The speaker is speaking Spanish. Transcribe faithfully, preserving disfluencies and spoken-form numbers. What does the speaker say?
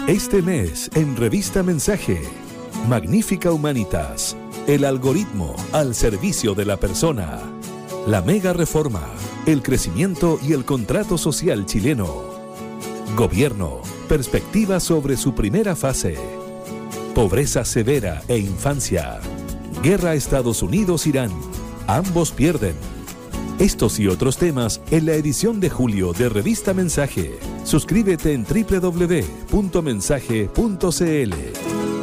Este mes en Revista Mensaje, Magnífica Humanitas, el algoritmo al servicio de la persona, la mega reforma, el crecimiento y el contrato social chileno, gobierno, perspectiva sobre su primera fase, pobreza severa e infancia, guerra Estados Unidos-Irán, ambos pierden. Estos y otros temas en la edición de julio de Revista Mensaje. Suscríbete en doble u doble u doble u punto mensaje punto c l.